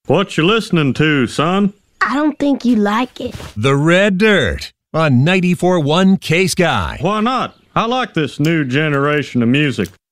What you listening to, son? I don't think you like it. The Red Dirt on 94.1 K-Sky. Why not? I like this new generation of music.